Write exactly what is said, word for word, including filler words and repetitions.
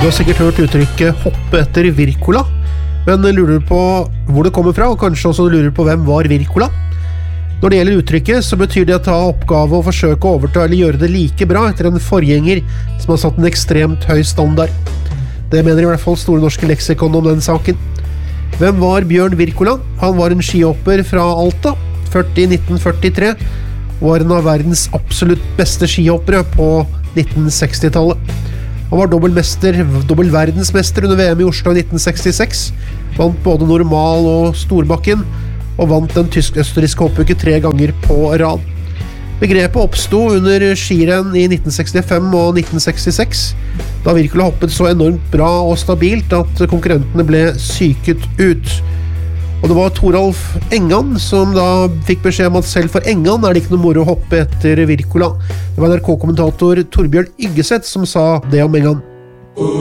Du har sikkert hørt uttrykket hoppe etter Wirkola, men lurer på hvor det kommer fra, og kanskje også lurer på hvem var Wirkola. Når det gjelder uttrykket, så betyr det å ta oppgave og forsøke å overta eller gjøre det like bra etter en forgjenger som har satt en ekstremt høy standard. Det mener i hvert fall Store Norske Leksikon om den saken. Hvem var Bjørn Wirkola? Han var en skihopper fra Alta, født i nitten førtitre, og var en av verdens absolutt beste skihoppere på nitten seksti-tallet. Han var dobbeltmester, dobbeltverdensmester under V M i Oslo i nitten sekstiseks, vant både normal og storbakken, og vant den tysk-østerrikske hoppuke tre ganger på rad. Begrepet oppstod under skirenn i nitten sekstifem og nitten sekstiseks, da Wirkola hoppet så enormt bra og stabilt at konkurrentene ble syket ut. Og det var Toralf Engan som da fikk beskjed om at selv for Engan er det ikke noe moro å hoppe etter Wirkola. Det var N R K-kommentator Torbjørn Yggeseth som sa det om Engan.